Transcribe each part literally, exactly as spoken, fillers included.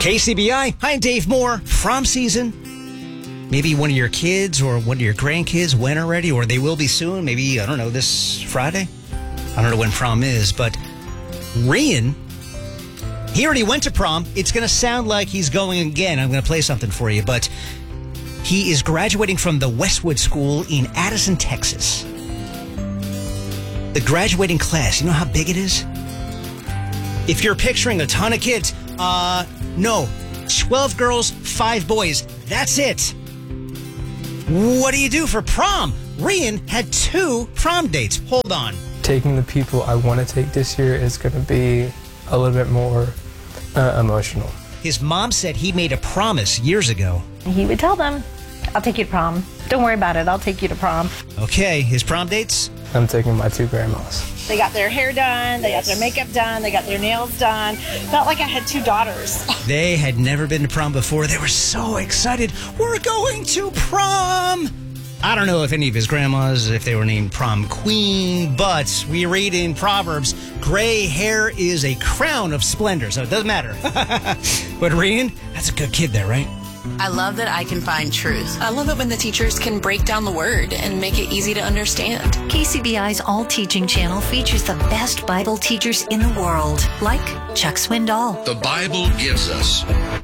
K C B I, hi, Dave Moore. Prom season. Maybe one of your kids or one of your grandkids went already, or they will be soon. Maybe, I don't know, this Friday? I don't know when prom is, but Rian, he already went to prom. It's going to sound like he's going again. I'm going to play something for you, but he is graduating from the Westwood School in Addison, Texas. The graduating class, you know how big it is? If you're picturing a ton of kids, uh, no. twelve girls, five boys. That's it. What do you do for prom? Rian had two prom dates. Hold on. Taking the people I want to take this year is going to be a little bit more uh, emotional. His mom said he made a promise years ago. He would tell them, I'll take you to prom. Don't worry about it. I'll take you to prom. Okay, his prom dates? I'm taking my two grandmas. They got their hair done, they got their makeup done, they got their nails done. Felt like I had two daughters. They had never been to prom before. They were so excited. We're going to prom! I don't know if any of his grandmas, if they were named prom queen, but we read in Proverbs, gray hair is a crown of splendor, so it doesn't matter. But Rian, that's a good kid there, right? I love that I can find truth. I love it when the teachers can break down the word and make it easy to understand. K C B I's All Teaching channel features the best Bible teachers in the world, like Chuck Swindoll. The Bible gives us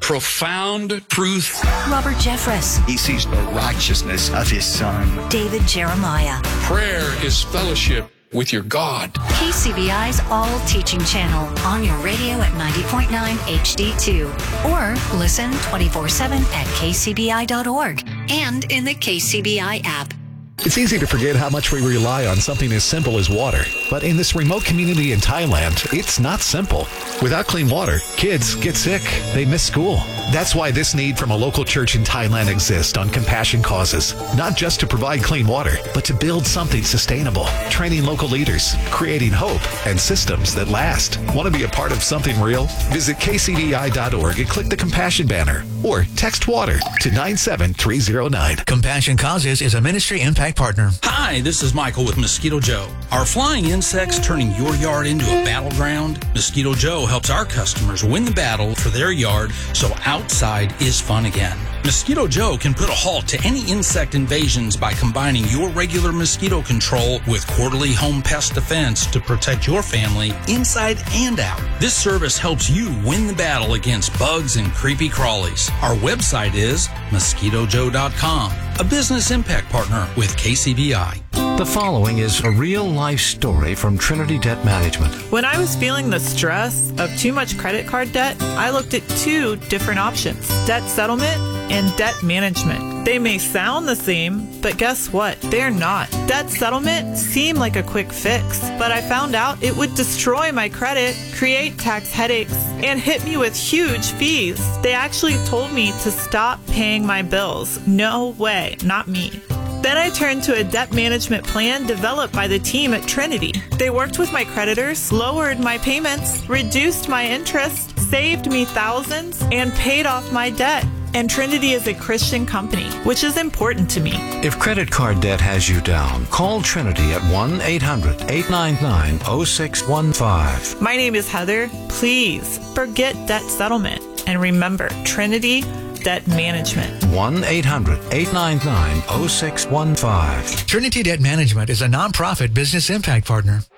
profound truth. Robert Jeffress. He sees the righteousness of his son. David Jeremiah. Prayer is fellowship with your God. K C B I's All Teaching channel on your radio at ninety point nine H D two. Or listen twenty-four seven at K C B I dot org and in the K C B I app. It's easy to forget how much we rely on something as simple as water. But in this remote community in Thailand, it's not simple. Without clean water, kids get sick. They miss school. That's why this need from a local church in Thailand exists on Compassion Causes. Not just to provide clean water, but to build something sustainable. Training local leaders, creating hope, and systems that last. Want to be a part of something real? Visit K C B I dot org and click the Compassion banner. Or text WATER to nine seven three zero nine. Compassion Causes is a ministry impact partner. Hi, this is Michael with Mosquito Joe. Are flying insects turning your yard into a battleground? Mosquito Joe helps our customers win the battle for their yard so outside is fun again. Mosquito Joe can put a halt to any insect invasions by combining your regular mosquito control with quarterly home pest defense to protect your family inside and out. This service helps you win the battle against bugs and creepy crawlies. Our website is mosquito joe dot com, a business impact partner with K C B I. The following is a real-life story from Trinity Debt Management. When I was feeling the stress of too much credit card debt, I looked at two different options: debt settlement and debt management. They may sound the same, but guess what? They're not. Debt settlement seemed like a quick fix, but I found out it would destroy my credit, create tax headaches, and hit me with huge fees. They actually told me to stop paying my bills. No way, not me. Then I turned to a debt management plan developed by the team at Trinity. They worked with my creditors, lowered my payments, reduced my interest, saved me thousands, and paid off my debt. And Trinity is a Christian company, which is important to me. If credit card debt has you down, call Trinity at one eight hundred eight nine nine oh six one five. My name is Heather. Please forget debt settlement. And remember, Trinity Debt Management. one eight hundred eight nine nine oh six one five. Trinity Debt Management is a nonprofit business impact partner.